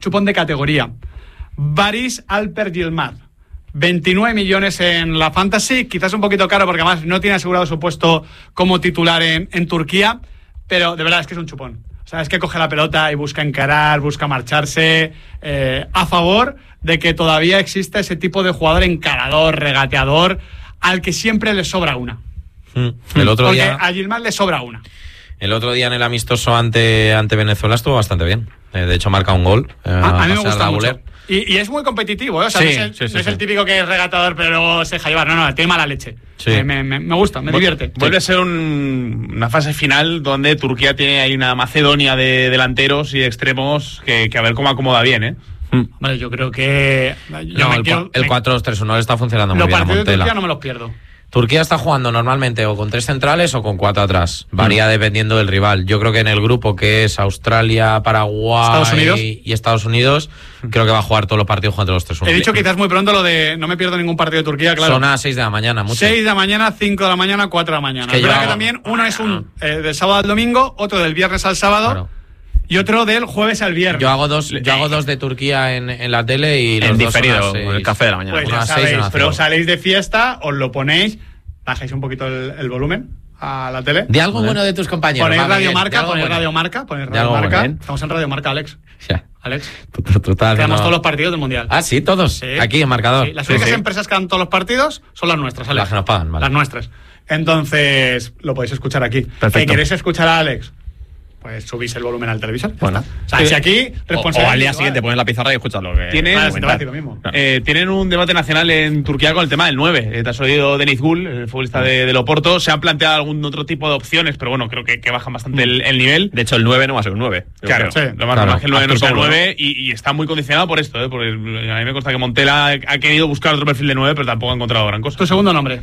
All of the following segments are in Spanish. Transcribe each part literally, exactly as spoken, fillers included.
chupón de categoría. Baris Alper Yilmaz, veintinueve millones en la Fantasy, quizás un poquito caro porque además no tiene asegurado su puesto como titular en, en Turquía, pero de verdad es que es un chupón. O sea, es que coge la pelota y busca encarar, busca marcharse, eh, a favor de que todavía exista ese tipo de jugador encarador, regateador, al que siempre le sobra una. Mm. El otro porque día... a Yilmaz le sobra una. El otro día en el amistoso ante, ante Venezuela estuvo bastante bien. Eh, de hecho, marca un gol. Eh, a, a mí me gusta mucho. mucho. Y, y es muy competitivo, ¿eh? O sea, sí, no, es el, sí, sí, no es sí. el típico que es regatador pero luego se deja llevar. No, no, tiene mala leche. Sí. Eh, me, me, me gusta, me Vu- divierte. Vuelve Sí. a ser un, una fase final donde Turquía tiene ahí una Macedonia de delanteros y extremos que, que a ver cómo acomoda bien, ¿eh? Vale, yo creo que... Yo No, me el, quiero- el me- cuatro dos tres uno le está funcionando muy Los bien a partidos de Montela. Turquía no me los pierdo. Turquía está jugando normalmente o con tres centrales o con cuatro atrás. Varía dependiendo del rival. Yo creo que en el grupo que es Australia, Paraguay Estados Unidos. y Estados Unidos, creo que va a jugar todos los partidos contra los tres uno. He dicho quizás muy pronto lo de no me pierdo ningún partido de Turquía, claro. Son a seis de la mañana, mucho. seis de la mañana, cinco de la mañana, cuatro de la mañana. Es que Es verdad yo que hago- también uno es un eh, del sábado al domingo, otro del viernes al sábado Claro. y otro del jueves al viernes. Yo hago dos, yo hago dos de Turquía en, en la tele y los En dos son a diferido, seis. con el café de la mañana. Pues Una ya a seis y sabéis, una a pero cero. salís de fiesta, os lo ponéis, bajáis un poquito el, el volumen a la tele. De algo bueno de tus compañeros. Ponéis va, Miguel, Radio de Marca, algo ponéis bueno. Radio Marca, ponéis De Radio algo Marca. bueno, ¿eh? Estamos en Radio Marca, Alex. Ya. Alex. Tú, tú, tú estás Tenemos haciendo- todos los partidos del Mundial. Ah, sí, todos. Sí. Aquí en marcador. Sí, las Sí, únicas sí. empresas que dan todos los partidos son las nuestras, Alex. Las que nos pagan, vale. Las nuestras. Entonces, lo podéis escuchar aquí. Perfecto. ¿Que queréis escuchar a Alex? Pues subís el volumen al televisor. ya Bueno. está. O sea, si aquí, O, responsabilidad o al día individual. siguiente pones la pizarra y escuchas lo que... Tiene- Vale, Vale, si te va a decir lo mismo. Eh, tienen un debate nacional en Turquía con el tema del nueve. Eh, te has oído Deniz Gul, el futbolista de, de Oporto. Se han planteado algún otro tipo de opciones, pero bueno, creo que, que bajan bastante el, el nivel. De hecho, el nueve no va a ser un nueve. yo Claro, creo. Sí. lo más Claro. normal es que el nueve no Artur sea el Paulo, nueve y, y está muy condicionado por esto, ¿eh? Porque a mí me consta que Montela ha querido buscar otro perfil de nueve, pero tampoco ha encontrado gran cosa. Tu segundo nombre.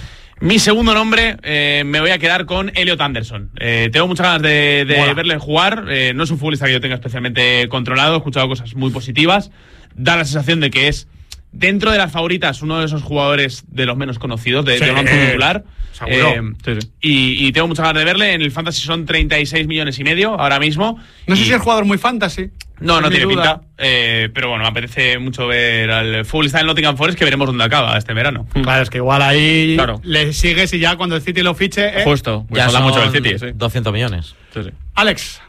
Mi segundo nombre, eh, me voy a quedar con Elliot Anderson. Eh, tengo muchas ganas de, de Mola. verle jugar. Eh, no es un futbolista que yo tenga especialmente controlado. He escuchado cosas muy positivas. Da la sensación de que es, dentro de las favoritas, uno de esos jugadores de los menos conocidos de, Sí, de un once titular. seguro. Eh, Sí, sí. y, y tengo muchas ganas de verle. En el Fantasy son treinta y seis millones y medio ahora mismo. No sé Y- si es jugador muy fantasy. No, Es no mi tiene duda. pinta. Eh, pero bueno, me apetece mucho ver al futbolista del Nottingham Forest, que veremos dónde acaba este verano. Claro, es que igual ahí Claro. le sigues y ya cuando el City lo fiche. ¿eh? Justo. Pues Ya habla son mucho del City, sí. doscientos millones. Sí, sí. Alex.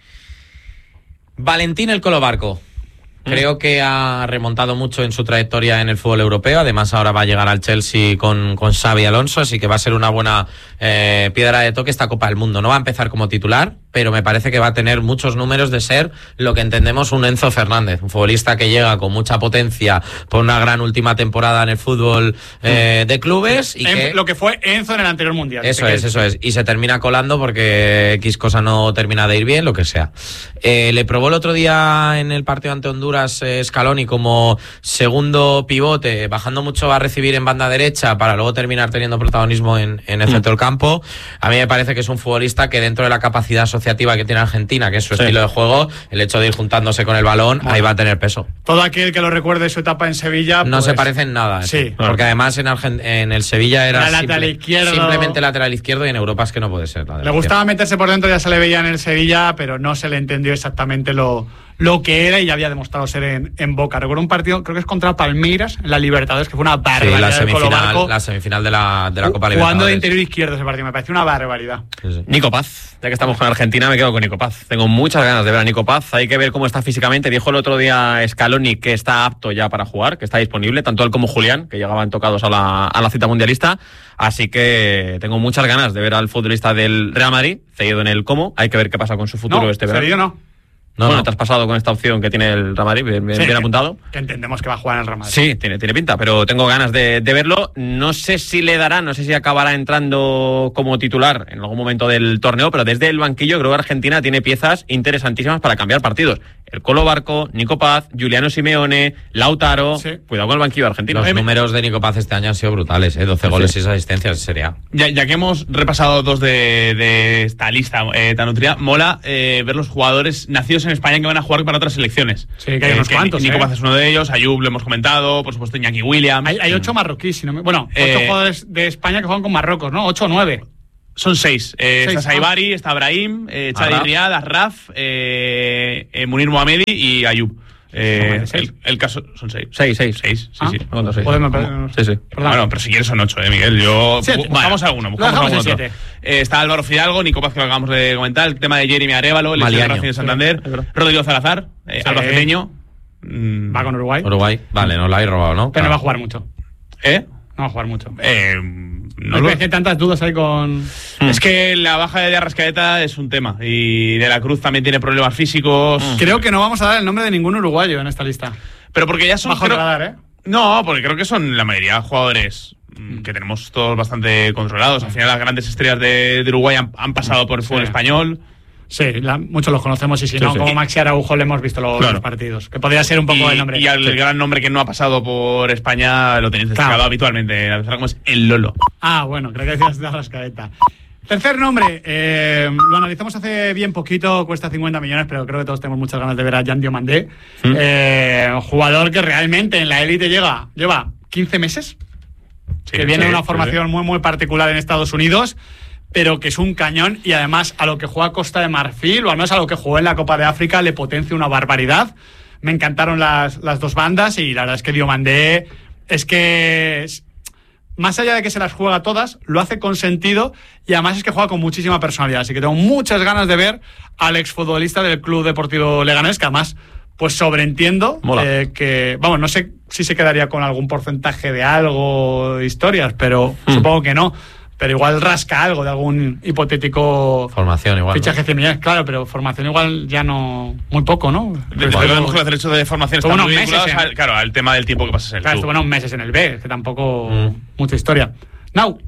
Valentín el Colo Barco. Creo que ha remontado mucho en su trayectoria en el fútbol europeo. Además, ahora va a llegar al Chelsea con, con Xabi Alonso, así que va a ser una buena eh, piedra de toque esta Copa del Mundo. No va a empezar como titular, pero me parece que va a tener muchos números de ser lo que entendemos un Enzo Fernández, un futbolista que llega con mucha potencia por una gran última temporada en el fútbol eh, de clubes. Y En- que... Lo que fue Enzo en el anterior mundial. Eso Sé que es, eso es. Y se termina colando porque X cosa no termina de ir bien, lo que sea. Eh, le probó el otro día en el partido ante Honduras eh, Scaloni como segundo pivote, bajando mucho a recibir en banda derecha para luego terminar teniendo protagonismo en, en el centro del campo. A mí me parece que es un futbolista que dentro de la capacidad asociativa que tiene Argentina, que es su Sí. estilo de juego, el hecho de ir juntándose con el balón, ahí va a tener peso. Todo aquel que lo recuerde su etapa en Sevilla. No pues, se parece en nada. Sí. eso. Porque además en, Argen- en el Sevilla era Era lateral izquierdo. simplemente lateral izquierdo y en Europa es que no puede ser. Le gustaba meterse por dentro, ya se le veía en el Sevilla, pero no se le entendió exactamente lo, lo que era y ya había demostrado ser en, en Boca. Recuerdo un partido, creo que es contra Palmeiras, en la Libertadores, que fue una Sí, barbaridad. la del Colo semifinal, Barco, la semifinal de la, de la Copa jugando Libertadores. de interior izquierdo ese partido, me pareció una barbaridad. Sí, sí. Nico Paz, ya que estamos con Argentina, me quedo con Nico Paz. Tengo muchas ganas de ver a Nico Paz. Hay que ver cómo está físicamente. Dijo el otro día Scaloni que está apto ya para jugar, que está disponible, tanto él como Julián, que llegaban tocados a la, a la cita mundialista. Así que tengo muchas ganas de ver al futbolista del Real Madrid, cedido en el Como. Hay que ver qué pasa con su futuro No, este verano. serio no. No, bueno, no. te has pasado con esta opción que tiene el Real Madrid, bien, bien- Sí, bien que- apuntado. Que entendemos que va a jugar en el Real Madrid. Sí, tiene, tiene pinta, pero tengo ganas de, de verlo. No sé si le dará, no sé si acabará entrando como titular en algún momento del torneo, pero desde el banquillo creo que Argentina tiene piezas interesantísimas para cambiar partidos. El Colo Barco, Nico Paz, Giuliano Simeone, Lautaro. Sí. Cuidado con el banquillo argentino. Los Eh, números de Nico Paz este año han sido brutales, ¿eh? doce goles y seis asistencias, sería. Ya, ya que hemos repasado dos de, de esta lista eh, tan nutrida, mola eh, ver los jugadores nacidos en España que van a jugar para otras selecciones. Sí, que hay unos cuantos, Nico ¿eh? Paz es uno de ellos, Ayub lo hemos comentado, por supuesto Iñaki Williams. Hay, hay ocho marroquíes, si no me- bueno, ocho Eh, jugadores de España que juegan con Marruecos, ¿no? Ocho o nueve. Son seis. Eh, Seis, está Saibari, está Brahim, eh, Chadi Arraf. Riad, Arraf, eh, eh, Munir Mohamedi y Ayub. Eh, No, seis. el, el caso son seis. Seis, seis. Seis, sí, Ah, sí. Cuando seis. Joder, me ¿Cómo? parece- Sí, sí. Perdón. Bueno, pero si quieres son ocho, eh, Miguel. Yo Siete. bu- buscamos Vale. alguno, Lo buscamos dejamos algún en otro. siete. Eh, está Álvaro Fidalgo, Nico Paz, que lo acabamos de comentar, el tema de Jeremy Arévalo, el Maliaño. Racing de Santander, es verdad. Rodrigo Salazar, eh, Sí. albaceteño. Mm, Va con Uruguay. Uruguay. Vale, no lo habéis robado, ¿no? Pero no Claro. va a jugar mucho. ¿Eh? No va a jugar mucho. Eh, no No lo- es que hay tantas dudas ahí con. Es que la baja de Arrascaeta es un tema. Y De la Cruz también tiene problemas físicos. Creo que no vamos a dar el nombre de ningún uruguayo en esta lista. Pero porque ya son. Bajo el creo- radar, ¿eh? No, porque creo que son la mayoría jugadores mm, que tenemos todos bastante controlados. Al final, las grandes estrellas de, de Uruguay han, han pasado por el fútbol Sí. español. Sí, la- muchos los conocemos y si Sí, no, sí. como Maxi Araujo le hemos visto los, Claro. los partidos. Que podría ser un poco y, el nombre. y al Sí. gran nombre que no ha pasado por España lo tenéis destacado Claro. habitualmente. La verdad, como es el Lolo. Ah, bueno, creo que decías de Arrascaeta. Tercer nombre, eh, lo analizamos hace bien poquito, cuesta cincuenta millones, pero creo que todos tenemos muchas ganas de ver a Jan Diomandé. ¿Mm? Eh, un jugador que realmente en la élite llega, lleva quince meses, Sí, que viene de sí, una sí, formación muy, muy particular en Estados Unidos, pero que es un cañón y además a lo que juega Costa de Marfil, o al menos a lo que jugó en la Copa de África, le potencia una barbaridad. Me encantaron las, las dos bandas y la verdad es que Diomandé es que... es- más allá de que se las juega todas, lo hace con sentido y además es que juega con muchísima personalidad. Así que tengo muchas ganas de ver al exfutbolista del Club Deportivo Leganés, que además, pues sobreentiendo Mola. eh, que, vamos, no sé si se quedaría con algún porcentaje de algo, de historias, pero Hmm. supongo que no. Pero igual rasca algo de algún hipotético Formación igual. ¿no? fichaje de millones, claro, pero formación igual ya no, muy poco, ¿no? Desde Estuvo- luego, los derechos de formación Estuvo están muy unos meses vinculados en- al, claro, al tema del tiempo que pasas en el Claro, club. estuvo unos meses en el B, que tampoco Mm. mucha historia. Now,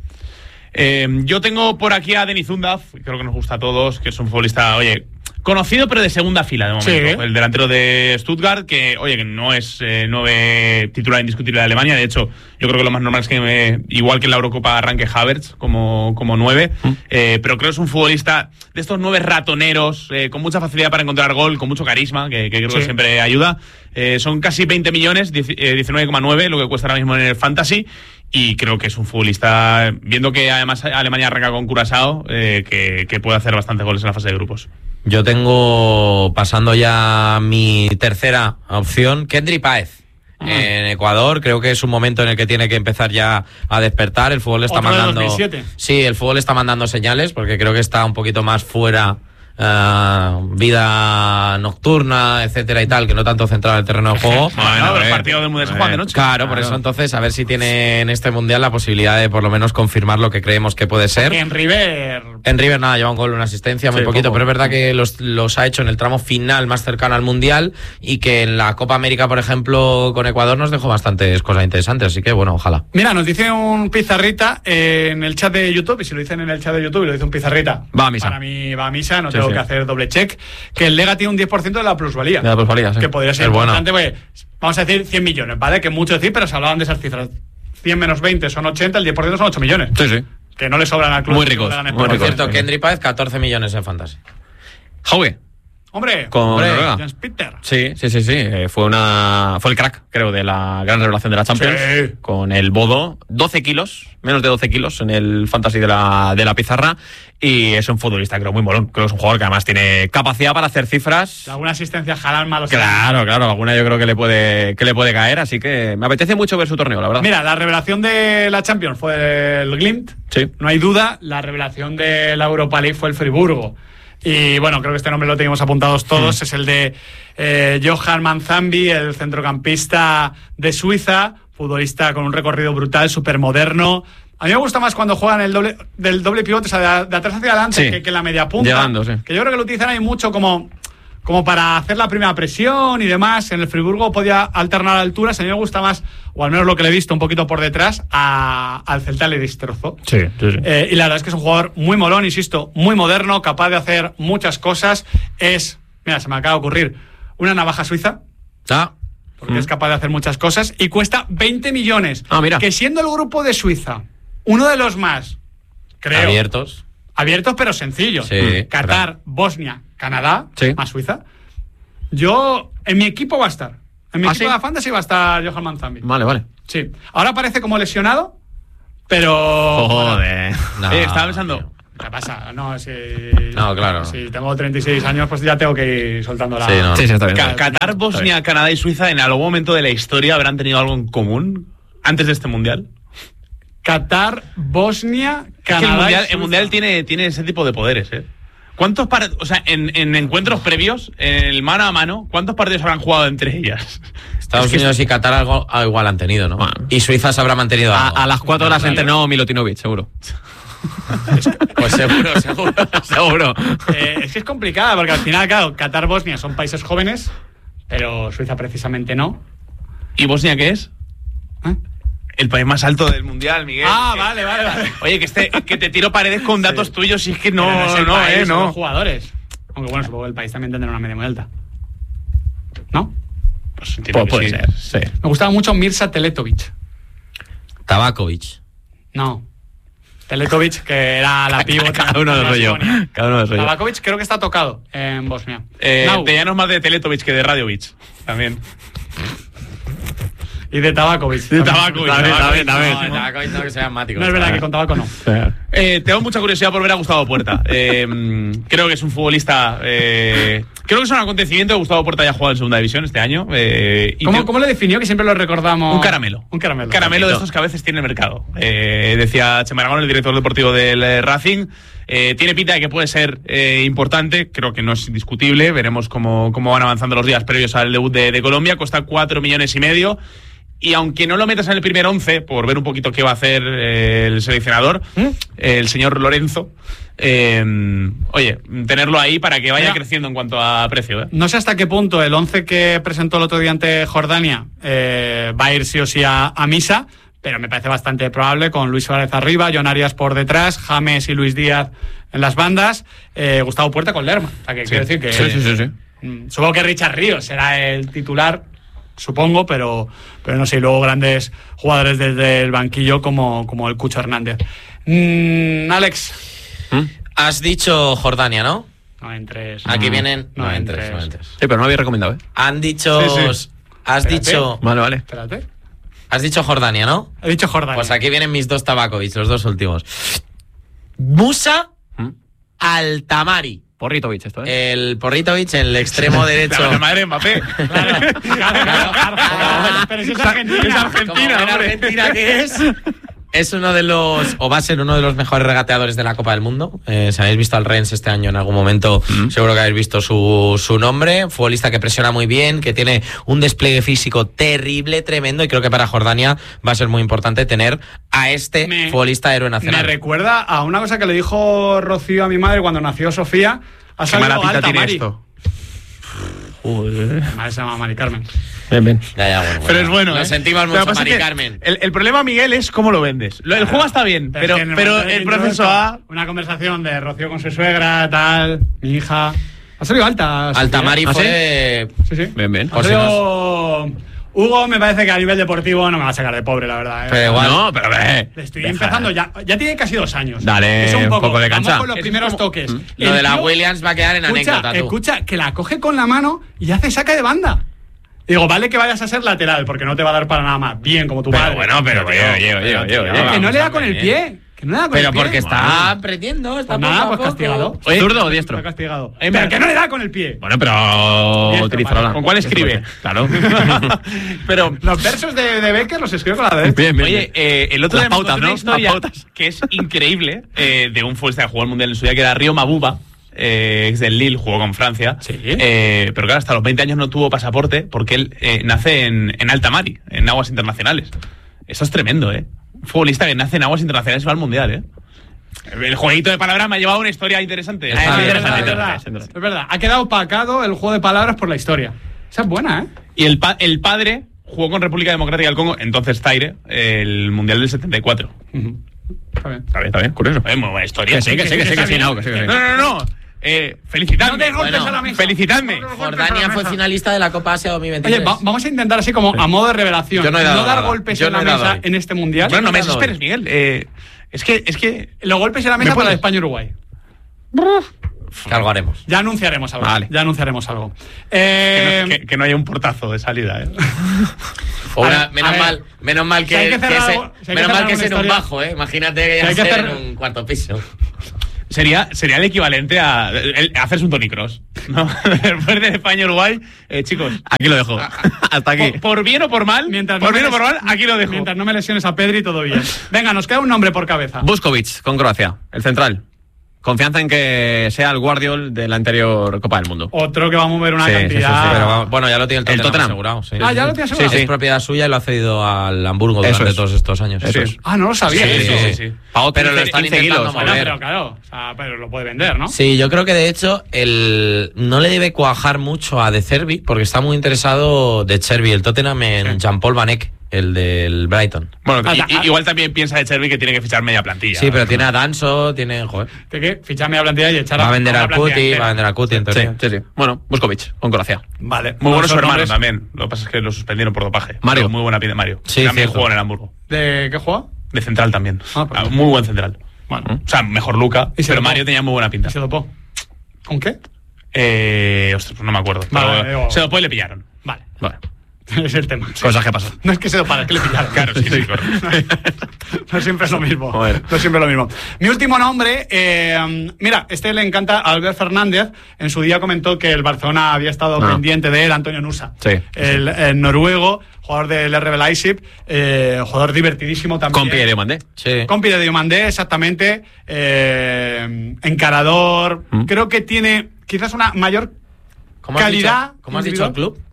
Eh, yo tengo por aquí a Denis Zundaf, que creo que nos gusta a todos, que es un futbolista, oye, conocido pero de segunda fila de momento. Sí. El delantero de Stuttgart, que, oye, que no es eh, nueve titular indiscutible de Alemania. De hecho, yo creo que lo más normal es que, eh, igual que en la Eurocopa, arranque Havertz como, como nueve. Eh, pero creo que es un futbolista de estos nueve ratoneros, eh, con mucha facilidad para encontrar gol, con mucho carisma, que, que creo Sí. que siempre ayuda. Eh, son casi veinte millones, diecinueve coma nueve, lo que cuesta ahora mismo en el Fantasy. Y creo que es un futbolista, viendo que además Alemania arranca con Curazao, eh, que, que puede hacer bastantes goles en la fase de grupos. Yo tengo, pasando ya a mi tercera opción, Kendry Páez. En Ecuador, creo que es un momento en el que tiene que empezar ya a despertar. El fútbol le está Otro de mandando. dos mil siete. Sí, el fútbol le está mandando señales, porque creo que está un poquito más fuera. eh, vida nocturna, etcétera y tal, que no tanto centrado en el terreno de juego. Bueno, a los ver, partidos del Mundial se a juegan de ver. noche. Claro, por eso entonces a ver si tiene en este mundial la posibilidad de por lo menos confirmar lo que creemos que puede ser. en River. En River nada, lleva un gol, una asistencia, muy Sí, poquito, poco. pero es verdad que los, los ha hecho en el tramo final más cercano al Mundial y que en la Copa América, por ejemplo, con Ecuador nos dejó bastantes cosas interesantes, así que bueno, ojalá. Mira, nos dice un pizarrita eh, en el chat de YouTube, y si lo dicen en el chat de YouTube y lo dice un pizarrita, Va a misa. para mí va a misa, no Sí, tengo sí. que hacer doble check, que el Lega tiene un diez por ciento de la plusvalía. De la plusvalía, sí. Que podría ser Es bueno. importante, pues, vamos a decir cien millones, ¿vale? Que mucho decir, pero se hablaban de esas cifras. cien menos veinte son ochenta, el diez por ciento son ocho millones. Sí, sí. Que no le sobran al club. Muy ricos, Leganés, muy por Por ricos. cierto. cierto, Kendry Páez, catorce millones en Fantasy. Jauge. Hombre, Con hombre, Noruega. Jens Peter. Sí, sí, sí, sí. Eh, fue una fue el crack, creo, de la gran revelación de la Champions. Sí. Con el Bodo, doce kilos, menos de doce kilos en el fantasy de la, de la pizarra. Y es un futbolista, creo, muy molón. Creo que es un jugador que además tiene capacidad para hacer cifras. Alguna asistencia Jalan malo. Claro, claro, alguna yo creo que le puede que le puede caer. Así que me apetece mucho ver su torneo, la verdad. Mira, la revelación de la Champions fue el Glimt. Sí. No hay duda, la revelación de la Europa League fue el Friburgo. Y bueno, creo que este nombre lo teníamos apuntados todos. Mm. Es el de eh, Johan Manzambi, el centrocampista de Suiza, futbolista con un recorrido brutal, súper moderno. A mí me gusta más cuando juegan el doble, del doble pivote, o sea, de, de atrás hacia adelante, Sí. que, que la media punta. Llegando, sí. Que yo creo que lo utilizan ahí mucho como, como para hacer la primera presión y demás. En el Friburgo podía alternar alturas. A mí me gusta más, o al menos lo que le he visto un poquito por detrás, a, al Celta le destrozó. Sí, sí, sí. Eh, y la verdad es que es un jugador muy molón, insisto, muy moderno, capaz de hacer muchas cosas. Es, mira, se me acaba de ocurrir, una navaja suiza, Ah, porque Mm. es capaz de hacer muchas cosas, y cuesta veinte millones. Ah, mira. Que siendo el grupo de Suiza uno de los más, creo, abiertos. abiertos pero sencillos. Sí, Qatar, claro. Bosnia, Canadá, Sí. más Suiza. Yo, en mi equipo va a estar. En mi ¿Ah, equipo sí? de Fantasy va a estar Johan Manzambi. Vale, vale. Sí. Ahora parece como lesionado, pero... Joder. No, Eh, estaba pensando, tío. ¿Qué pasa? No, si, No, claro. si tengo treinta y seis años, pues ya tengo que ir soltando la... Sí, no. Sí, sí, está bien. Ca- Qatar, Bosnia, Canadá y Suiza en algún momento de la historia habrán tenido algo en común antes de este mundial. Qatar, Bosnia, Es que el Canadá. mundial, y el Suiza. mundial tiene, tiene ese tipo de poderes, ¿eh? ¿Cuántos par- o sea, en, en encuentros previos, en el mano a mano, ¿cuántos partidos habrán jugado entre ellas? Estados Es que Unidos y Qatar algo, ah, igual han tenido, ¿no? Bueno. Y Suiza se habrá mantenido A, algo. a las cuatro horas Vale. entrenó Milutinovic, seguro. Pues seguro, seguro. Seguro. Eh, es que es complicada, porque al final, claro, Qatar, Bosnia son países jóvenes, pero Suiza precisamente no. ¿Y Bosnia qué es? ¿Eh? El país más alto del mundial, Miguel. Ah, Que- vale, vale, vale. Oye, que, este, que te tiro paredes con datos Sí. tuyos y es que no, Pero es el no, país, eh, son los no. jugadores. Aunque bueno, supongo que el país también tendrá una media muy alta. ¿No? Pues entiendo Pu- que puede sí. ser, sí. Me gustaba mucho Mirza Teletovic. Tabakovic. No. Teletovic, que era la pívot. Cada uno de de rollo. Baskonia. Cada uno de rollo. Tabakovic creo que está tocado en Bosnia. Eh, Nau, te llamas más de Teletovic que de Radiovic. También. y de Tabakovic. De Tabakovic, También, Tabakovic. también, también. No, Tabakovic no, que sea mático. No es verdad que con tabaco no. Eh, tengo mucha curiosidad por ver a Gustavo Puerta. Eh, creo que es un futbolista. Eh, creo que es un acontecimiento que Gustavo Puerta haya jugado en segunda división este año. Eh, y ¿Cómo, te- ¿Cómo le definió? Que siempre lo recordamos. Un caramelo. Un caramelo. Caramelo de estos que a veces tiene mercado. Eh, decía Chema Aragón, el director deportivo del eh, Racing. Eh, tiene pinta de que puede ser eh, importante. Creo que no es indiscutible. Veremos cómo, cómo van avanzando los días previos al debut de, de Colombia. Cuesta cuatro millones y medio. Y aunque no lo metas en el primer once, por ver un poquito qué va a hacer eh, el seleccionador, ¿Mm? el señor Lorenzo, eh, oye, tenerlo ahí para que vaya Mira. creciendo en cuanto a precio. ¿eh? No sé hasta qué punto el once que presentó el otro día ante Jordania eh, va a ir sí o sí a, a misa, pero me parece bastante probable, con Luis Suárez arriba, John Arias por detrás, James y Luis Díaz en las bandas, eh, Gustavo Puerta con Lerma. O sea, que Sí. quiero decir que... Sí, sí, sí, sí. Mm, Supongo que Richard Ríos será el titular, supongo, pero, pero no sé, y luego grandes jugadores desde el banquillo como, como el Cucho Hernández. Mm, Alex. ¿Mm? Has dicho Jordania, ¿no? No entres. Aquí no, vienen. No, No entres. entres, no entres. Sí, pero no habéis recomendado, ¿eh? Han dicho. Sí, sí. Has Espérate. dicho. Vale, vale. Espérate. Has dicho Jordania, ¿no? He dicho Jordania. Pues aquí vienen mis dos Tabakovic, los dos últimos. Musa ¿Mm? Altamari. Porritovic esto, ¿eh? El Porritovic, el extremo derecho. La madre de Mbappé. Claro, claro, claro. Pero si es Argentina. Es Argentina, Como buena hombre. Argentina que es. Es uno de los, o va a ser uno de los mejores regateadores de la Copa del Mundo. Eh, si habéis visto al Rennes este año en algún momento, Mm. seguro que habéis visto su, su nombre. Futbolista que presiona muy bien, que tiene un despliegue físico terrible, tremendo, y creo que para Jordania va a ser muy importante tener a este Me- futbolista héroe Me nacional. recuerda a una cosa que le dijo Rocío a mi madre cuando nació Sofía. Ha Qué mala salido pinta alta tiene Mari. esto. Joder. Mi madre se llama Mari Carmen. Bien, bien. Ya, ya, bueno, Pero es bueno. Lo ¿eh? sentimos Lo que mucho, pasa es Mari que Carmen. El, el problema, Miguel, es cómo lo vendes. Lo- el juego está bien, pero, es que en pero momento el que proceso introduzco A. Una conversación de Rocío con su suegra, tal, mi hija. Ha salido alta. Sofía. Altamari ¿Ah, fue. Sí, sí. Bien, bien. Ha Por si salido... Hugo me parece que a nivel deportivo no me va a sacar de pobre, la verdad. ¿eh? Pero igual. No, pero ve. Le estoy Deja. empezando ya. Ya tiene casi dos años. Dale Es un poco de vamos cancha. con los Es primeros como- toques. Lo El de la tío- Williams va a quedar en Escucha, anécdota, tú. escucha, que la coge con la mano y hace saca de banda. Digo, vale que vayas a ser lateral, porque no te va a dar para nada más. Bien, como tu Pero padre. bueno, pero Tío, oye, oye, pero, oye, tío, oye, que oye. Que no vamos le da a con el ver. pie. Que no le da con Pero el pie. porque está aprendiendo, está Pues nada, poco a pues poco. castigado. Oye, ¿Zurdo o diestro? Está castigado. Oye, Pero me- que no le da con el pie. Bueno, pero Diestro, utiliza vale. la. ¿Con cuál escribe? Claro. Pero, Los versos de, de Becker los escribe con la derecha. Bien, bien. oye, bien. eh, el otro Las día me pautas, encontré una ¿no? historia Las pautas. que es increíble eh, de un futbolista que jugó el Mundial en su día, que era Río Mabuba. Eh, ex del Lille, jugó con Francia. Sí. Eh, pero claro, hasta los veinte años no tuvo pasaporte porque él eh, nace en, en alta mar, en aguas internacionales. Eso es tremendo, ¿eh? Un futbolista que nace en aguas internacionales va al Mundial, ¿eh? El jueguito de palabras me ha llevado a una historia interesante. Está Ah, bien, es verdad, está es bien, verdad. está bien. Es verdad. Ha quedado opacado el juego de palabras por la historia. Esa es buena, ¿eh? Y el, pa- el padre jugó con República Democrática del Congo, entonces Zaire, el Mundial del setenta y cuatro. Está bien. Está bien, está bien, curioso. Es muy buena historia. Que sí, que sí, que sí, que sí, no, que sí, que sí. No, no, no. Eh, felicitadme. No des golpes Bueno, a la mesa. felicitadme. Jordania fue finalista de la Copa Asia dos mil veintitrés. Oye, va- vamos a intentar así como a modo de revelación. Yo no he dado dar nada. golpes Yo en no la he dado mesa hoy. en este mundial. Bueno, no me Yo no doy. desesperes, Miguel. Eh, es que, es que. Los golpes en la mesa ¿Me para puedes? España-Uruguay. Que algo haremos. Ya anunciaremos algo. Vale. Ya anunciaremos algo. Que Eh, no, que- que no haya un portazo de salida, ¿eh? O una- A ver, menos a ver. mal, menos mal Si hay que, que que cerrar ese- algo- si hay que menos cerrar mal que es en alguna un historia- bajo, eh. Imagínate que Si ya hay que sea cerrar- en un cuarto piso. Sería, sería el equivalente a, el, a hacerse un Tony Cross, ¿no? Después de España-Uruguay, eh, chicos. Aquí lo dejo. Hasta aquí. Por, por bien o por mal, Mientras por no bien me o por mal, aquí lo dejo. Mientras no me lesiones a Pedri, todo bien. Venga, nos queda un nombre por cabeza. Vuskovic, con Croacia, el central. Confianza en que sea el Guardiol de la anterior Copa del Mundo. Otro que va a mover una Sí, sí, cantidad. sí, sí, Pero vamos, bueno, ya lo tiene el Tottenham, El Tottenham. asegurado. Sí. Ah, ya lo tiene asegurado. Sí, sí. Sí. Es propiedad suya y lo ha cedido al Hamburgo Eso durante es. todos estos años. Eso es. Ah, no lo sabía. Sí, eso. sí, sí, sí. Pagó Pero lo quince están quince intentando kilos. Bueno, mover. pero claro, o sea, pero lo puede vender, ¿no? Sí, yo creo que de hecho el no le debe cuajar mucho a De Zerbi porque está muy interesado De Zerbi, el Tottenham, en Jean-Paul Van Eyck, el del Brighton. Bueno, Ah, y- ah, y- igual también piensa de Cherby que tiene que fichar media plantilla. Sí, pero tiene a Danso, tiene... Joder. Tiene que fichar media plantilla y echar Va a vender la al plantilla Cuti, entera. va a vender al Cuti, Sí, entonces. sí, sí. Bueno, Vuskovic, con Croacia. Vale. Muy bueno Esos su hermano nombres- también. Lo que pasa es que lo suspendieron por dopaje. Mario. Pero muy buena pinta Mario. Sí, también cierto. jugó en el Hamburgo. ¿De qué juega? De central también. Ah, pues Ah, no. muy buen central. Bueno. O sea, mejor Luca, ¿Y se pero dopó? Mario tenía muy buena pinta. ¿Y se dopó? ¿Con qué? Eh, ostras, pues no me acuerdo. Vale, pero digo- se dopó y le pillaron. Vale. Vale. Es el tema. Cosas que pasan. No es que se dopara, es que le pillaron. Claro, sí, sí, correcto. No siempre es lo mismo. Joder. No siempre es lo mismo. Mi último nombre, eh, mira, este le encanta a Albert Fernández. En su día comentó que el Barcelona había estado Ah. pendiente de él, Antonio Nusa. Sí, El, el noruego, jugador del R B Leipzig, eh, jugador divertidísimo también. Con pie de mandé. Sí. Compi de Diomandé, exactamente. eh, encarador. ¿Mm? Creo que tiene quizás una mayor ¿Cómo has calidad dicho, ¿cómo has dicho el individual? club?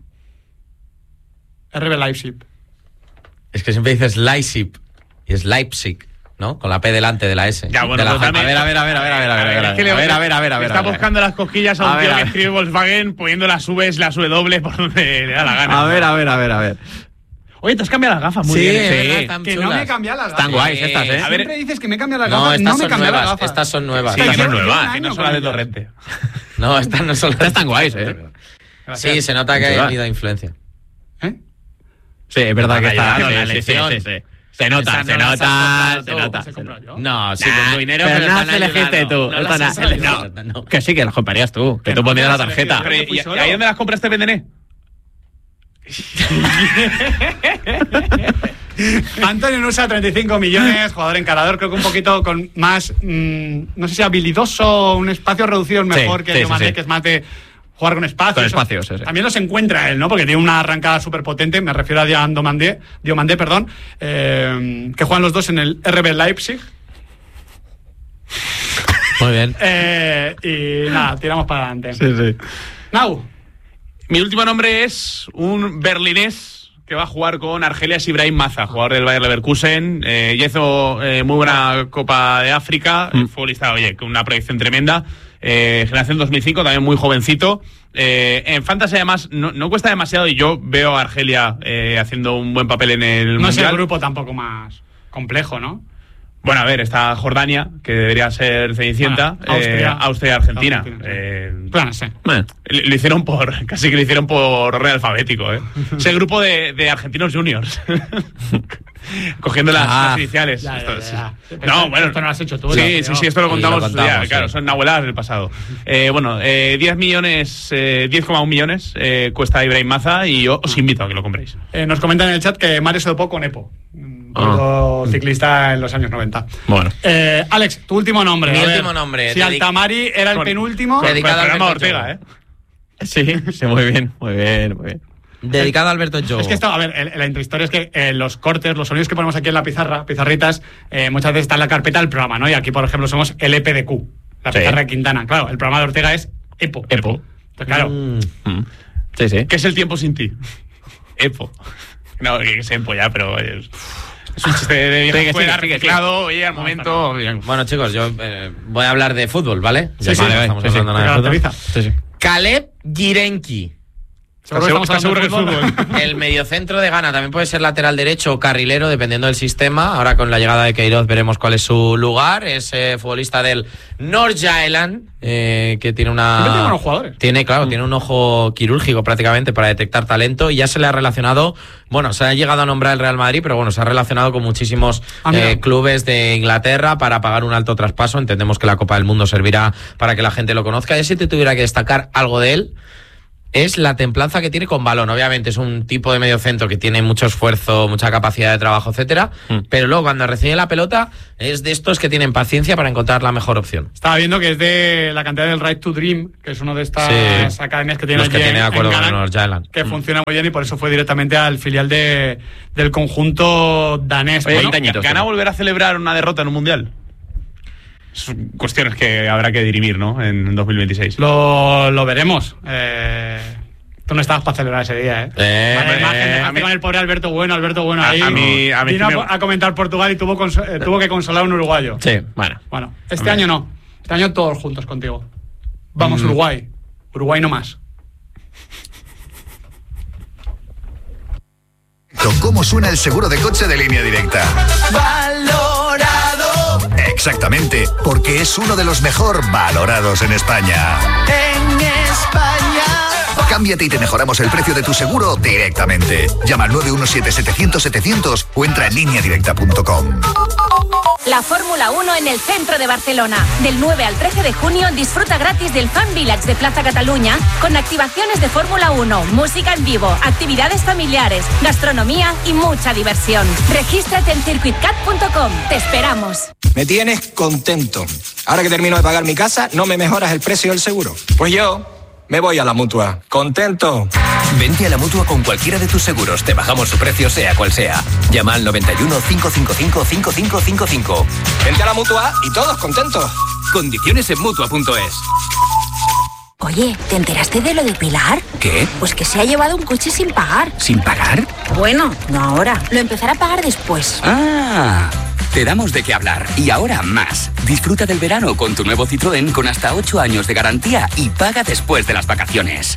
R B Leipzig. Es que siempre dices Leipzig y es Leipzig, ¿no? Con la P delante de la S. Ya, bueno, De la pues J. también- A ver, a ver, a ver, a ver, a ver, a ver, a ver, Es que le- a ver, a ver, a ver, a ver, Está a ver. buscando las cosquillas a un A ver, tío a que ver. escribe Volkswagen poniendo las Vs, las W por donde le da la gana. A ver, a ver, a ver, a ver. Oye, te has cambiado las gafas muy Sí, bien. es ¿eh? verdad, están Que no chulas. me he cambiado las Están gafas. guays estas, ¿eh? A ver, Siempre dices que me he cambiado las No, gafas. estas No, me he son cambiado las nuevas. gafas. Estas son nuevas. Sí, Estas que son no, nuevas, que año no son con las de ellas. Torrente. No, estas no son las. Estas están guays, ¿eh? Sí, se nota que Chulas. ha tenido influencia. ¿Eh? Sí, es verdad que La está. calidad, sí, la sí, sí, elección. sí, sí. Se nota, Esas se no las has nota, comprado se tú. nota. ¿Se compró yo? No, sí, Nah, con tu dinero, pero pero no están las elegiste ayudando. tú. No Estas las has no- elegido, no. no. Que sí, que las comprarías tú. Que Que tú no, pondrías que la las elegí tarjeta. yo. Pero, ¿y, fui y solo. ahí dónde las compraste, Pendené? Antonio Nusa, treinta y cinco millones, jugador encarador, creo que un poquito con más, mm, no sé si habilidoso, un espacio reducido es mejor Sí, que sí, Diomandé, sí, sí. que es más de jugar con espacios. Con espacios, sí, sí. También los encuentra él, ¿no? Porque tiene una arrancada súper potente, me refiero a Dian Diomandé, Diomandé, perdón, eh, que juegan los dos en el R B Leipzig. Muy bien. Eh, y nada, tiramos para adelante. sí. Nau, Mi último nombre es un berlinés que va a jugar con Argelias Ibrahim Maza, jugador del Bayer Leverkusen. Eh, ya hizo eh, muy buena Copa de África, Mm. futbolista, oye, con una proyección tremenda. Eh, generación dos mil cinco, también muy jovencito. Eh, en Fantasy además no, no cuesta demasiado y yo veo a Argelia eh, haciendo un buen papel en el no es el Mundial. grupo tampoco más complejo, ¿no? Bueno, a ver, está Jordania, que debería ser Cenicienta, Bueno, Austria. eh, Austria y Argentina. Argentina, sí. Eh, Bueno, no sé. Bueno, Lo lo hicieron por, casi que lo hicieron por orden alfabético, ¿eh? Es el grupo de, de argentinos juniors. Cogiendo las, Ah, las iniciales. ya, ya, Esto- ya, sí. ya. No, Esto- bueno. esto no lo has hecho tú, Sí, lo- sí, sí, esto lo Y contamos, lo contamos, ya, sí. claro, son nahueladas del pasado. Eh, bueno, eh, diez millones, eh, diez coma uno millones eh, cuesta Ibrahim Maza y yo os invito a que lo compréis. Eh, nos comentan en el chat que Mario se dopó con Epo, un Ah. piloto ciclista en los años noventa. bueno. Eh, Alex, tu último nombre. Mi a ver. último nombre, Si dedic- Altamari era el Con- penúltimo. Con, con el Dedicado al programa Alberto Ortega, ¿eh? Sí, sí, muy bien, muy bien, muy bien. Dedicado a Alberto Jogo. Es que esto, a ver, el- la intrahistoria es que eh, los cortes, los sonidos que ponemos aquí en la pizarra, pizarritas, eh, muchas veces está en la carpeta del programa, ¿no? Y aquí, por ejemplo, somos el E P de Q, la Sí. pizarra de Quintana. Claro, el programa de Ortega es Epo. Epo. Entonces, claro, Mm. Mm. Sí, sí. ¿Qué es el tiempo sin ti? Epo. No, que es Epo ya, pero es, es un chiste de vieja Sigue, escuela, sigue, sigue, reciclado, oye, al No, momento... bien. Bueno, chicos, yo eh, voy a hablar de fútbol, ¿vale? Ya Sí, que sí. no estamos Sí, sí. hablando nada de te fútbol. caracteriza. Sí, sí. Caleb Girenki. Seguro que estamos ¿Estás seguro que es hablando de fútbol? El mediocentro de Ghana también puede ser lateral derecho o carrilero, dependiendo del sistema. Ahora con la llegada de Queiroz veremos cuál es su lugar. Es eh, futbolista del Nordsjælland, eh, que tiene una... Siempre tiene buenos jugadores. Tiene, claro, tiene un ojo quirúrgico prácticamente para detectar talento y ya se le ha relacionado, bueno, se ha llegado a nombrar el Real Madrid, pero bueno, se ha relacionado con muchísimos Ah, mira. eh, clubes de Inglaterra para pagar un alto traspaso. Entendemos que la Copa del Mundo servirá para que la gente lo conozca. Y si te tuviera que destacar algo de él, es la templanza que tiene con balón. Obviamente es un tipo de mediocentro que tiene mucho esfuerzo, mucha capacidad de trabajo, etcétera, mm. pero luego cuando recibe la pelota es de estos que tienen paciencia para encontrar la mejor opción. Estaba viendo que es de la cantidad del Right to Dream, que es una de estas sí. academias que tiene los que tiene de acuerdo con los Giants, que mm. funciona muy bien y por eso fue directamente al filial de, del conjunto danés. Oye, bueno, añitos, ¿gana sí. volver a celebrar una derrota en un mundial? Son cuestiones que habrá que dirimir, ¿no? En dos mil veintiséis. Lo, lo veremos. Eh, tú no estabas para celebrar ese día, ¿eh? eh, eh imagen, a mí, con el pobre Alberto Bueno, Alberto Bueno a, ahí. A mí, a mí vino me... a, a comentar Portugal y tuvo, conso, eh, tuvo que consolar a un uruguayo. Sí, bueno. Bueno, este año no. Este año todos juntos contigo. Vamos, mm. Uruguay. Uruguay no más. ¿Cómo suena el seguro de coche de Línea Directa? Valorado. Exactamente, porque es uno de los mejor valorados en España. En España. Cámbiate y te mejoramos el precio de tu seguro directamente. Llama al nueve uno siete, setecientos, setecientos o entra en línea directa punto com. La Fórmula uno en el centro de Barcelona. Del nueve al trece de junio disfruta gratis del Fan Village de Plaza Cataluña con activaciones de Fórmula uno, música en vivo, actividades familiares, gastronomía y mucha diversión. Regístrate en circuit cat punto com. Te esperamos. Me tienes contento. Ahora que termino de pagar mi casa, ¿no me mejoras el precio del seguro? Pues yo me voy a la Mutua. ¡Contento! Vente a la Mutua con cualquiera de tus seguros. Te bajamos su precio sea cual sea. Llama al noventa y uno, cinco cinco cinco, cinco cinco cinco cinco. Vente a la Mutua y todos contentos. Condiciones en Mutua punto es. Oye, ¿te enteraste de lo de Pilar? ¿Qué? Pues que se ha llevado un coche sin pagar. ¿Sin pagar? Bueno, no ahora. Lo empezará a pagar después. Ah... Te damos de qué hablar. Y ahora más. Disfruta del verano con tu nuevo Citroën con hasta ocho años de garantía y paga después de las vacaciones.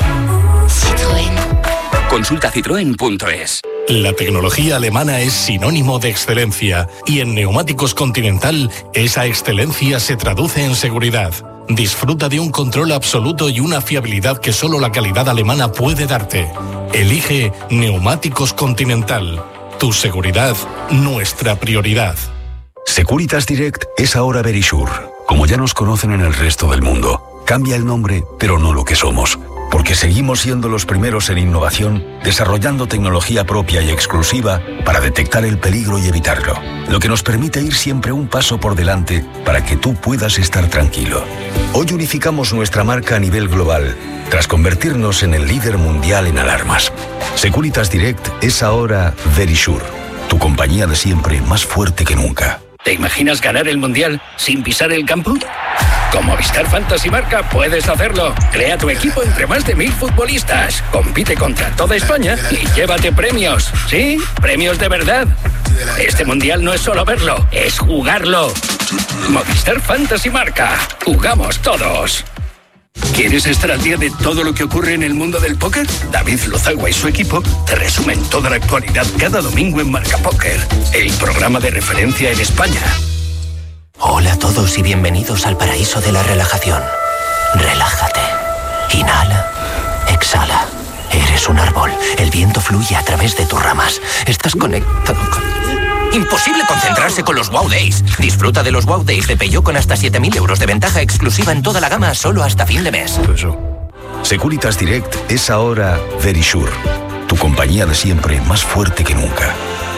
Citroën. Consulta citroen punto es. La tecnología alemana es sinónimo de excelencia y en Neumáticos Continental esa excelencia se traduce en seguridad. Disfruta de un control absoluto y una fiabilidad que solo la calidad alemana puede darte. Elige Neumáticos Continental. Tu seguridad, nuestra prioridad. Securitas Direct es ahora Verisure. Como ya nos conocen en el resto del mundo, cambia el nombre, pero no lo que somos. Porque seguimos siendo los primeros en innovación, desarrollando tecnología propia y exclusiva para detectar el peligro y evitarlo. Lo que nos permite ir siempre un paso por delante para que tú puedas estar tranquilo. Hoy unificamos nuestra marca a nivel global, tras convertirnos en el líder mundial en alarmas. Securitas Direct es ahora Verisure, tu compañía de siempre más fuerte que nunca. ¿Te imaginas ganar el Mundial sin pisar el campo? Con Movistar Fantasy Marca puedes hacerlo. Crea tu equipo entre más de mil futbolistas. Compite contra toda España y llévate premios. ¿Sí? Premios de verdad. Este Mundial no es solo verlo, es jugarlo. Movistar Fantasy Marca. Jugamos todos. ¿Quieres estar al día de todo lo que ocurre en el mundo del póker? David Lozagua y su equipo te resumen toda la actualidad cada domingo en Marca Póker, el programa de referencia en España. Hola a todos y bienvenidos al paraíso de la relajación. Relájate. Inhala. Exhala. Eres un árbol. El viento fluye a través de tus ramas. Estás conectado con... Imposible concentrarse con los Wow Days. Disfruta de los Wow Days de Peugeot con hasta siete mil euros de ventaja exclusiva en toda la gama solo hasta fin de mes. Securitas Direct es ahora Verisure, tu compañía de siempre más fuerte que nunca.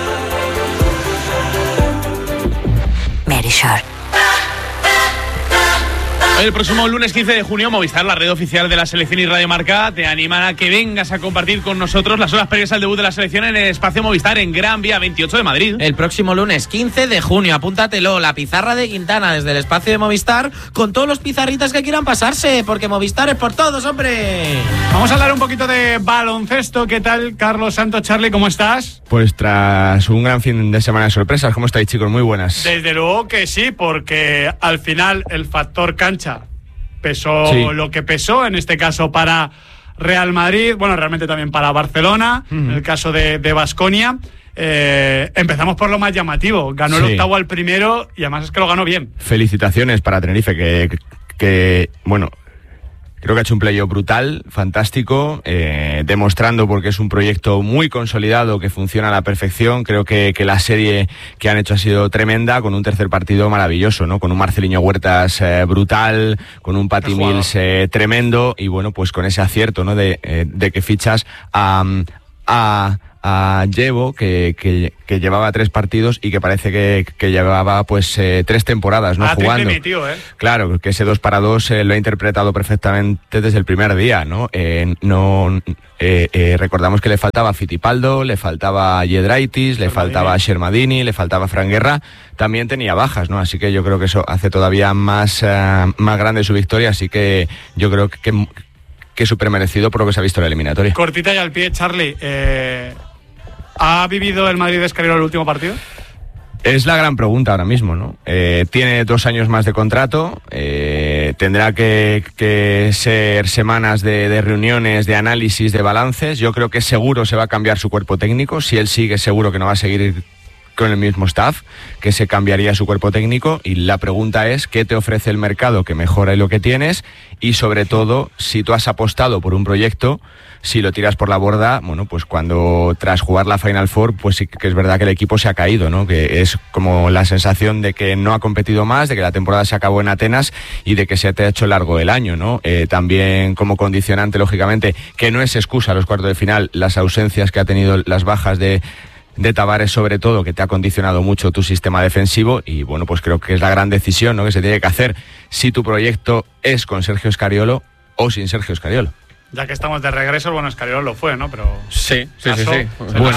Verisure. El próximo lunes quince de junio, Movistar, la red oficial de la selección y Radio Marca, te animan a que vengas a compartir con nosotros las horas previas al debut de la selección en el espacio Movistar en Gran Vía veintiocho de Madrid. El próximo lunes quince de junio, apúntatelo, la pizarra de Quintana desde el espacio de Movistar con todos los pizarritas que quieran pasarse, porque Movistar es por todos, hombre. Vamos a hablar un poquito de baloncesto. ¿Qué tal, Carlos Santos? Charlie, ¿cómo estás? Pues tras un gran fin de semana de sorpresas, ¿cómo estáis, chicos? Muy buenas. Desde luego que sí, porque al final el factor cancha pesó sí. lo que pesó, en este caso para Real Madrid, bueno, realmente también para Barcelona, uh-huh. en el caso de Baskonia. Eh, empezamos por lo más llamativo, ganó sí. el octavo al primero y además es que lo ganó bien. Felicitaciones para Tenerife, que, que, que bueno, Creo que ha hecho un playoff brutal, fantástico, eh, demostrando porque es un proyecto muy consolidado que funciona a la perfección. Creo que, que la serie que han hecho ha sido tremenda, con un tercer partido maravilloso, ¿no? Con un Marceliño Huertas eh, brutal, con un Patty Mills eh, tremendo y bueno, pues con ese acierto, ¿no? De, eh, de que fichas a... a a Llevo, que, que, que llevaba tres partidos y que parece que, que llevaba pues eh, tres temporadas no ah, jugando. Mi tío, ¿eh? Claro, que ese dos para dos eh, lo ha interpretado perfectamente desde el primer día, ¿no? Eh, no eh, eh, recordamos que le faltaba Fittipaldo, le faltaba Yedraitis, le faltaba Shermadini, le faltaba Fran Guerra, también tenía bajas, ¿no? Así que yo creo que eso hace todavía más, uh, más grande su victoria, así que yo creo que, que, que súper merecido por lo que se ha visto en la eliminatoria. Cortita y al pie, Charlie, eh... ¿ha vivido el Madrid de Escariolo el último partido? Es la gran pregunta ahora mismo, ¿no? Eh, tiene dos años más de contrato, eh, tendrá que, que ser semanas de, de reuniones, de análisis, de balances. Yo creo que seguro se va a cambiar su cuerpo técnico. Si él sigue, seguro que no va a seguir con el mismo staff, que se cambiaría su cuerpo técnico. Y la pregunta es, ¿qué te ofrece el mercado que mejora lo que tienes? Y sobre todo, si tú has apostado por un proyecto, si lo tiras por la borda, bueno, pues cuando tras jugar la Final Four, pues sí que es verdad que el equipo se ha caído, ¿no? Que es como la sensación de que no ha competido más, de que la temporada se acabó en Atenas y de que se te ha hecho largo el año, ¿no? Eh, también como condicionante, lógicamente, que no es excusa a los cuartos de final, las ausencias que ha tenido, las bajas de de Tavares sobre todo, que te ha condicionado mucho tu sistema defensivo y bueno, pues creo que es la gran decisión, ¿no? Que se tiene que hacer si tu proyecto es con Sergio Escariolo o sin Sergio Escariolo. Ya que estamos de regreso, bueno, Escariolo lo fue, ¿no? Pero sí, sí, sí, sí. Bueno,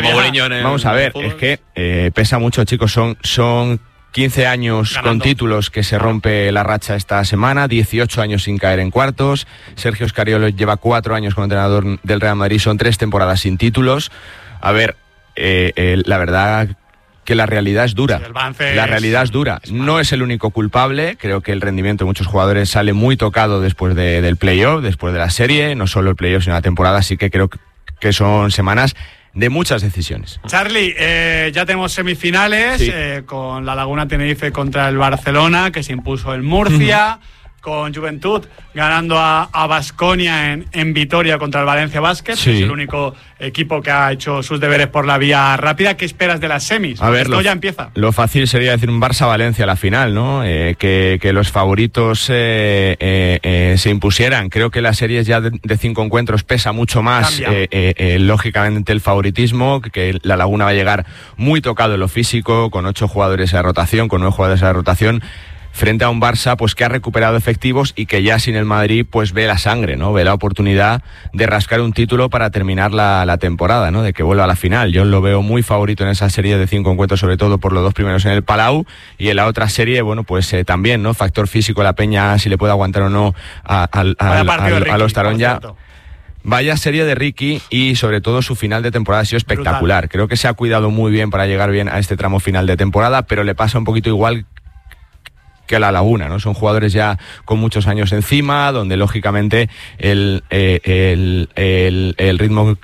vamos a ver, es que eh, pesa mucho, chicos, son son quince años ganando con títulos que se rompe la racha esta semana, dieciocho años sin caer en cuartos. Sergio Escariolo lleva cuatro años como entrenador del Real Madrid, son tres temporadas sin títulos. A ver, Eh, eh, la verdad que la realidad es dura. Sí, la realidad es, es dura. Es no es el único culpable. Creo que el rendimiento de muchos jugadores sale muy tocado después de, del playoff, después de la serie, no solo el playoff, sino la temporada. Así que creo que son semanas de muchas decisiones. Charlie, eh, ya tenemos semifinales sí. eh, con la Laguna Tenerife contra el Barcelona, que se impuso en Murcia. Con Juventud ganando a Baskonia en, en Vitoria contra el Valencia Basket, sí. que es el único equipo que ha hecho sus deberes por la vía rápida. ¿Qué esperas de las semis? A ver, esto lo, ya empieza. Lo fácil sería decir un Barça-Valencia a la final, ¿no? Eh, que, que los favoritos eh, eh, eh, se impusieran. Creo que las series ya de, de cinco encuentros pesa mucho más, eh, eh, eh, lógicamente, el favoritismo, que, que la Laguna va a llegar muy tocado en lo físico, con ocho jugadores de rotación, con nueve jugadores de rotación, frente a un Barça pues que ha recuperado efectivos y que ya sin el Madrid pues ve la sangre, ¿no? Ve la oportunidad de rascar un título para terminar la, la temporada, ¿no? De que vuelva a la final. Yo lo veo muy favorito en esa serie de cinco encuentros, sobre todo por los dos primeros en el Palau, y en la otra serie, bueno, pues eh, también, ¿no? Factor físico, la Peña, si le puede aguantar o no a, a, a, a, a los Taronja. Vaya serie de Ricky y sobre todo su final de temporada ha sido espectacular. Brutal. Creo que se ha cuidado muy bien para llegar bien a este tramo final de temporada, pero le pasa un poquito igual que a la Laguna, ¿no? Son jugadores ya con muchos años encima, donde lógicamente el, eh, el, el, el ritmo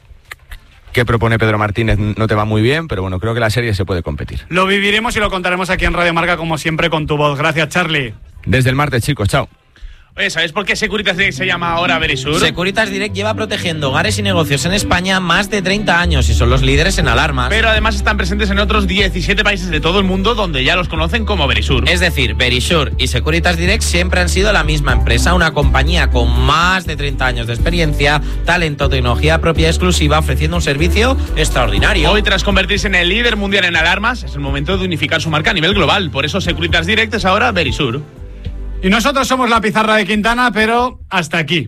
que propone Pedro Martínez no te va muy bien, pero bueno, creo que la serie se puede competir. Lo viviremos y lo contaremos aquí en Radio Marca, como siempre, con tu voz. Gracias, Charlie. Desde el martes, chicos, chao. Oye, ¿sabes por qué Securitas Direct se llama ahora Verisur? Securitas Direct lleva protegiendo hogares y negocios en España más de treinta años y son los líderes en alarmas. Pero además están presentes en otros diecisiete países de todo el mundo donde ya los conocen como Verisur. Es decir, Verisur y Securitas Direct siempre han sido la misma empresa, una compañía con más de treinta años de experiencia, talento, tecnología propia exclusiva, ofreciendo un servicio extraordinario. Hoy, tras convertirse en el líder mundial en alarmas, es el momento de unificar su marca a nivel global. Por eso Securitas Direct es ahora Verisur. Y nosotros somos la pizarra de Quintana, pero hasta aquí.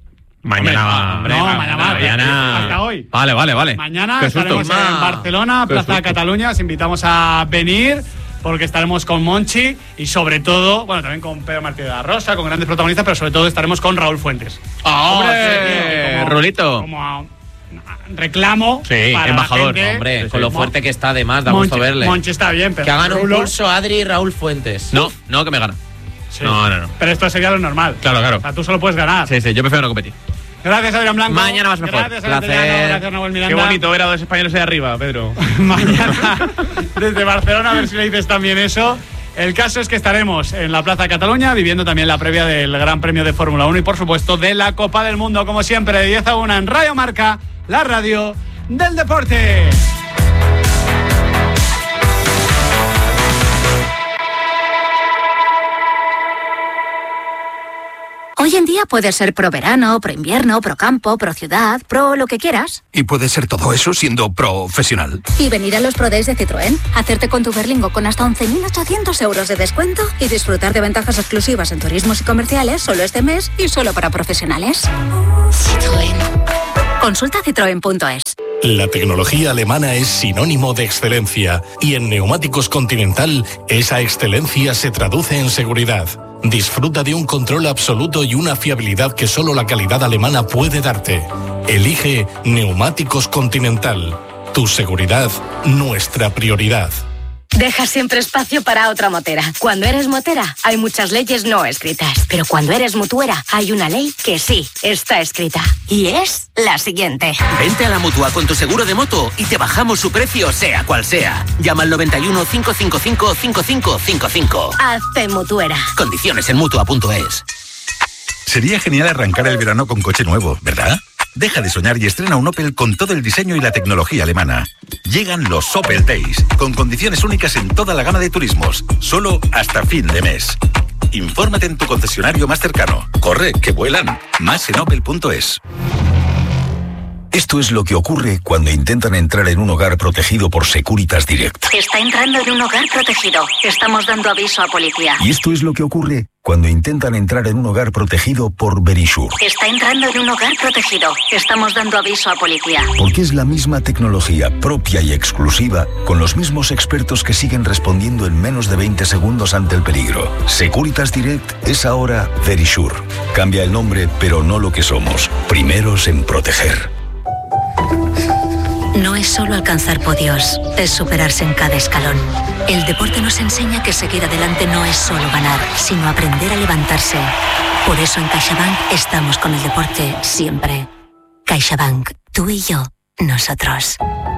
Mañana, hombre, no, mañana, mañana, mañana. Hasta hoy. Vale, vale, vale. Mañana estaremos en Barcelona, Plaza Cataluña. Os invitamos a venir porque estaremos con Monchi y sobre todo, bueno, también con Pedro Martínez de la Rosa, con grandes protagonistas, pero sobre todo estaremos con Raúl Fuentes. ¡Oh, hombre! Como, Rulito. Como a, reclamo sí, para embajador, la gente. Hombre, sí, con lo sí. fuerte que está, además, da Monchi, gusto verle. Monchi está bien, pero que hagan Rulo, un pulso Adri y Raúl Fuentes. No, no, que me gana. Sí. No, no, no. Pero esto sería lo normal. Claro, claro. O sea, tú solo puedes ganar. Sí, sí, yo prefiero no competir. Gracias, Adrián Blanco. Mañana más mejor. Gracias, Placer. Gracias, Nahuel Miranda. Qué bonito ver a dos españoles ahí arriba, Pedro. Mañana, desde Barcelona, a ver si le dices también eso. El caso es que estaremos en la Plaza Cataluña viviendo también la previa del Gran Premio de Fórmula uno y por supuesto de la Copa del Mundo, como siempre, de diez a una en Radio Marca, la radio del deporte. Hoy en día puedes ser pro verano, pro invierno, pro campo, pro ciudad, pro lo que quieras. Y puedes ser todo eso siendo profesional. Y venir a los Pro Days de Citroën, hacerte con tu Berlingo con hasta once mil ochocientos euros de descuento y disfrutar de ventajas exclusivas en turismos y comerciales solo este mes y solo para profesionales. Citroën. Consulta citroen punto es. La tecnología alemana es sinónimo de excelencia y en Neumáticos Continental esa excelencia se traduce en seguridad. Disfruta de un control absoluto y una fiabilidad que solo la calidad alemana puede darte. Elige Neumáticos Continental. Tu seguridad, nuestra prioridad. Deja siempre espacio para otra motera. Cuando eres motera, hay muchas leyes no escritas. Pero cuando eres mutuera, hay una ley que sí está escrita. Y es la siguiente. Vente a la Mutua con tu seguro de moto y te bajamos su precio, sea cual sea. Llama al noventa y uno, cinco cinco cinco, cinco cinco cinco cinco. Hazte mutuera. Condiciones en mutua punto es. Sería genial arrancar el verano con coche nuevo, ¿verdad? Deja de soñar y estrena un Opel con todo el diseño y la tecnología alemana. Llegan los Opel Days, con condiciones únicas en toda la gama de turismos, solo hasta fin de mes. Infórmate en tu concesionario más cercano. Corre, que vuelan. Más en opel punto es. Esto es lo que ocurre cuando intentan entrar en un hogar protegido por Securitas Direct. Está entrando en un hogar protegido. Estamos dando aviso a policía. Y esto es lo que ocurre cuando intentan entrar en un hogar protegido por Verisure. Está entrando en un hogar protegido. Estamos dando aviso a policía. Porque es la misma tecnología propia y exclusiva, con los mismos expertos que siguen respondiendo en menos de veinte segundos ante el peligro. Securitas Direct es ahora Verisure. Cambia el nombre, pero no lo que somos. Primeros en proteger. No es solo alcanzar podios, es superarse en cada escalón. El deporte nos enseña que seguir adelante no es solo ganar, sino aprender a levantarse. Por eso en CaixaBank estamos con el deporte siempre. CaixaBank, tú y yo, nosotros.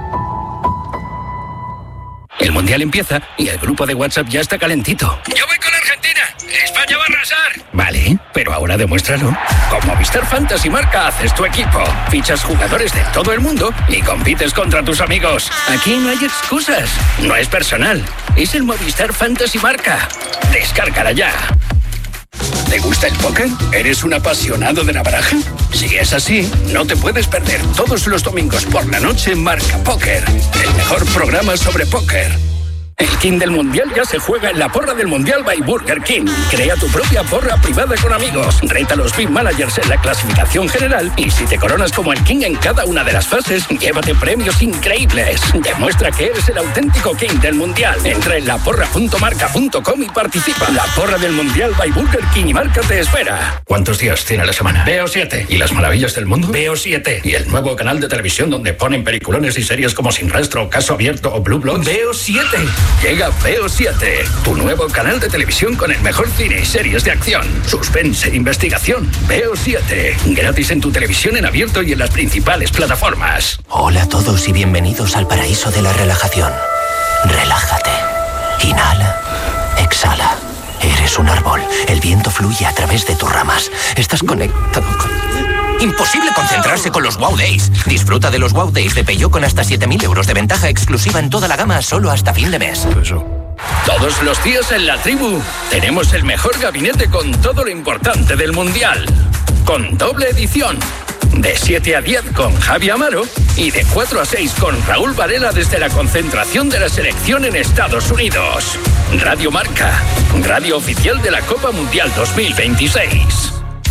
El Mundial empieza y el grupo de WhatsApp ya está calentito. ¡Yo voy con Argentina! ¡España va a arrasar! Vale, pero ahora demuéstralo. Con Movistar Fantasy Marca haces tu equipo. Fichas jugadores de todo el mundo y compites contra tus amigos. Aquí no hay excusas. No es personal. Es el Movistar Fantasy Marca. Descárgala ya. ¿Te gusta el póker? ¿Eres un apasionado de la baraja? Si es así, no te puedes perder todos los domingos por la noche Marca Póker, el mejor programa sobre póker. El King del Mundial ya se juega en la porra del Mundial by Burger King. Crea tu propia porra privada con amigos. Reta a los Big Managers en la clasificación general y si te coronas como el King en cada una de las fases, llévate premios increíbles. Demuestra que eres el auténtico King del Mundial. Entra en la porra punto marca punto com y participa. La porra del Mundial by Burger King y Marca te espera. ¿Cuántos días tiene la semana? Veo siete. ¿Y las maravillas del mundo? Veo siete. ¿Y el nuevo canal de televisión donde ponen peliculones y series como Sin Rastro, Caso Abierto o Blue Bloods? Veo siete. Llega Veo siete, tu nuevo canal de televisión con el mejor cine y series de acción, suspense, investigación. Veo siete, gratis en tu televisión en abierto y en las principales plataformas. Hola a todos y bienvenidos al paraíso de la relajación. Relájate. Inhala. Exhala. Eres un árbol. El viento fluye a través de tus ramas. Estás conectado con... Imposible concentrarse con los Wow Days. Disfruta de los Wow Days de Peugeot con hasta siete mil euros de ventaja exclusiva en toda la gama solo hasta fin de mes. Todos los días en La Tribu tenemos el mejor gabinete con todo lo importante del Mundial. Con doble edición. De siete a diez con Javi Amaro y de cuatro a seis con Raúl Varela desde la concentración de la selección en Estados Unidos. Radio Marca, radio oficial de la Copa Mundial dos mil veintiséis.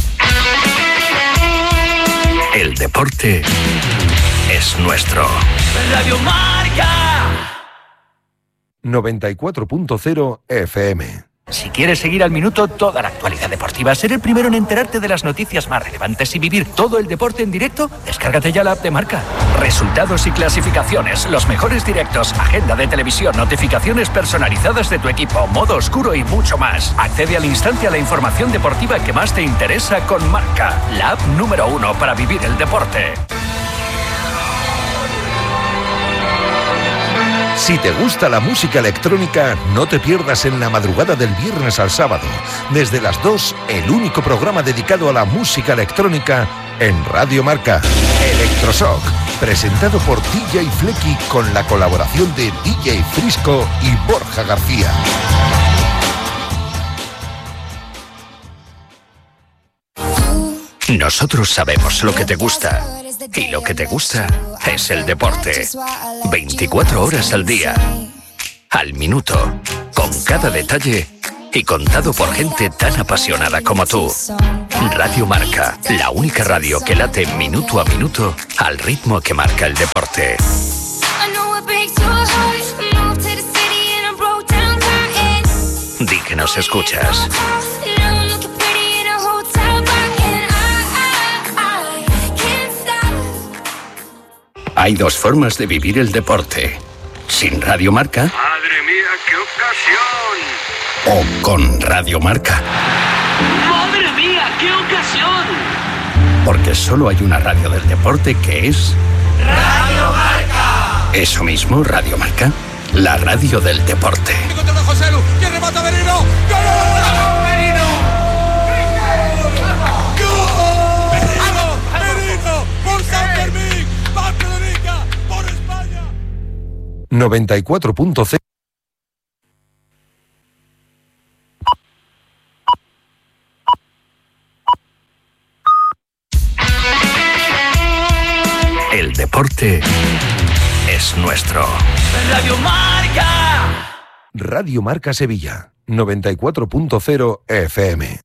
El deporte es nuestro. Radio Marca noventa y cuatro punto cero F M. Si quieres seguir al minuto toda la actualidad deportiva, ser el primero en enterarte de las noticias más relevantes y vivir todo el deporte en directo, descárgate ya la app de Marca. Resultados y clasificaciones, los mejores directos, agenda de televisión, notificaciones personalizadas de tu equipo, modo oscuro y mucho más. Accede al instante a la información deportiva que más te interesa con Marca, la app número uno para vivir el deporte. Si te gusta la música electrónica, no te pierdas en la madrugada del viernes al sábado, desde las dos, el único programa dedicado a la música electrónica en Radio Marca, Electroshock, presentado por D J Flecky con la colaboración de D J Frisco y Borja García. Nosotros sabemos lo que te gusta. Y lo que te gusta es el deporte. veinticuatro horas al día. Al minuto. Con cada detalle. Y contado por gente tan apasionada como tú. Radio Marca. La única radio que late minuto a minuto al ritmo que marca el deporte. Di que nos escuchas. Hay dos formas de vivir el deporte. Sin Radio Marca. ¡Madre mía, qué ocasión! O con Radio Marca. ¡Madre mía, qué ocasión! Porque solo hay una radio del deporte que es... ¡Radio Marca! Eso mismo, Radio Marca. La radio del deporte. ¿Quién remata Merino? ¡Gol! ¡Merino! ¡Gol! ¡Merino! ¡Por San Fermín! ¡Barcelona! ¡Por España! noventa y cuatro punto cero. El deporte es nuestro. Radio Marca. Radio Marca Sevilla, noventa y cuatro punto cero F M.